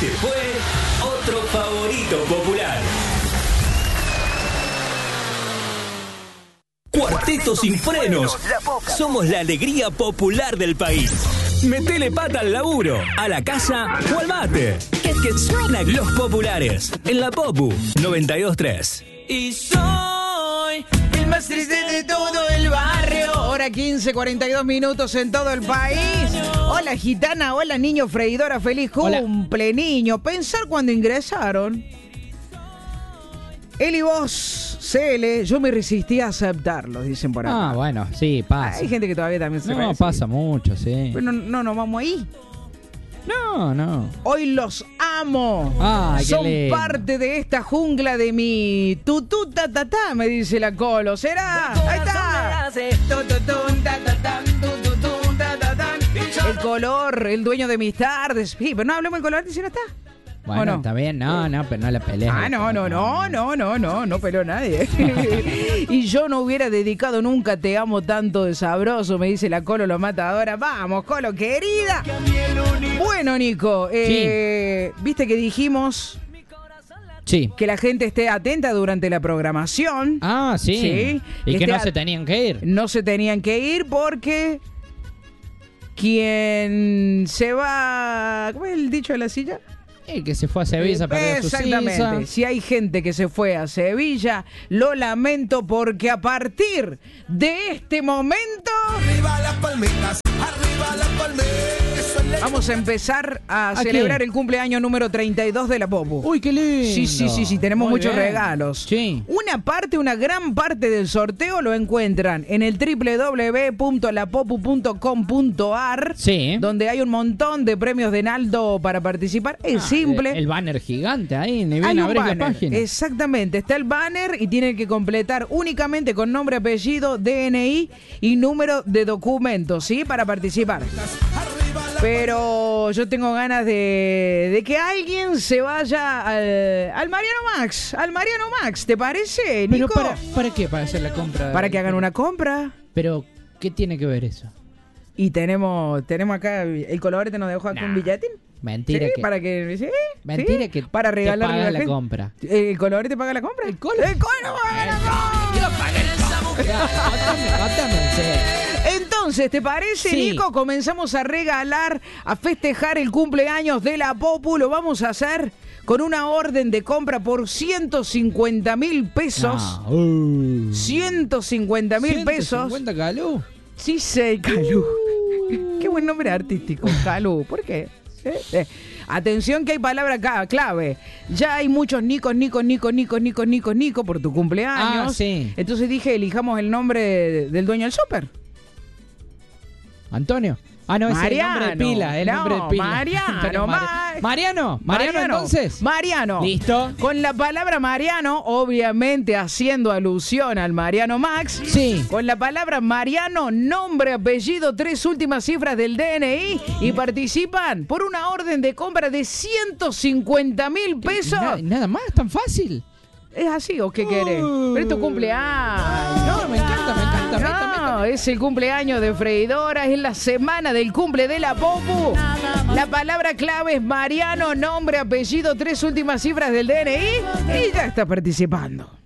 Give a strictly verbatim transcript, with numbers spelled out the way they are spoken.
Este fue otro favorito popular. Cuarteto sin frenos. Somos la alegría popular del país. Metele pata al laburo, a la casa o al mate. Que, que suenan los populares. En la Popu noventa y dos tres. Y soy el más triste de todo el barrio. Hora quince, cuarenta y dos minutos en todo el país. Hola gitana, hola niño freidora, feliz cumple, hola. Niño. Pensar cuando ingresaron. Él y vos, C L, yo me resistí a aceptarlos, dicen por acá. Ah, bueno, sí, pasa. Hay gente que todavía también se No, resiste. pasa mucho, sí. Pero no, no, no vamos ahí. No, no. Hoy los amo. Ay, Son qué lindo. parte de esta jungla de mi tutú ta ta ta, me dice la Colo. ¿Será? Ahí está. El color, el dueño de mis tardes. Sí, pero no hablemos del color, dice no está. Bueno, no? está bien, no, no, pero no le pelees. Ah, no, no, no, no, no, no, no peló nadie. Y yo no hubiera dedicado nunca Te amo tanto de sabroso, me dice la Colo, lo matadora. Vamos, Colo, querida. Bueno, Nico, eh, sí. Viste que dijimos sí. que la gente esté atenta durante la programación. Ah, sí. ¿Sí? Y que no a... se tenían que ir. No se tenían que ir porque quien se va... ¿Cómo es el dicho de la silla? El que se fue a Sevilla perdió su silla. Exactamente. Si hay gente que se fue a Sevilla, lo lamento porque a partir de este momento... Arriba las palmitas, arriba las palmitas. Vamos a empezar a, ¿A celebrar qué? el cumpleaños número treinta y dos de la Popu. Uy, qué lindo. Sí, sí, sí, sí, tenemos Muy muchos bien. regalos. Sí. Una parte, una gran parte del sorteo lo encuentran en el doble u doble u doble u punto la popu punto com punto a r, Sí. donde hay un montón de premios de Naldo para participar. Es Ah, simple. El, el banner gigante ahí, ni bien Hay un abrir la banner, página. exactamente, está el banner y tienen que completar únicamente con nombre, apellido, D N I y número de documento, ¿sí? Para participar. Pero yo tengo ganas de, de que alguien se vaya al, al Mariano Max, al Mariano Max, ¿te parece, Pero Nico? para, ¿para qué? Para hacer la compra. Para que hagan una compra. Pero, ¿qué tiene que ver eso? Y tenemos tenemos acá, el colorete nos dejó acá Nah. un billetín. Mentira Sí, que... para que ¿sí? Mentira ¿Sí? que para te regalarle paga a la gente. compra. ¿El colorete paga la compra? El colo. El colo paga la compra. Yo pagué esa mujer. Contame, contame, sí. Entonces, ¿te parece, Sí. Nico? Comenzamos a regalar, a festejar el cumpleaños de la Popu. Lo vamos a hacer con una orden de compra por ciento cincuenta mil pesos. Ah, uh. ciento cincuenta mil pesos. ciento cincuenta calú. Sí, sé, Calú. Qué buen nombre artístico, Calú. ¿Por qué? ¿Eh? Eh. Atención que hay palabra acá, clave. Ya hay muchos Nicos, Nicos, Nicos, Nicos, Nicos, Nicos, Nicos por tu cumpleaños. Ah, sí. Entonces dije, elijamos el nombre de- del dueño del súper. Antonio. Ah, no, es el nombre de pila. El no, nombre de pila. Mariano, Antonio Ma- Mari- Mariano. Mariano, entonces. Mariano. Listo. Con la palabra Mariano, obviamente haciendo alusión al Mariano Max. Sí. Con la palabra Mariano, nombre, apellido, tres últimas cifras del D N I y participan por una orden de compra de ciento cincuenta mil pesos. Na- nada más, tan fácil. ¿Es así o qué querés? Pero es tu cumpleaños. No, me encanta, me encanta. No, meta, meta. es el cumpleaños de Freidora, es la semana del cumple de la Popu. La palabra clave es Mariano, nombre, apellido, tres últimas cifras del D N I y ya está participando.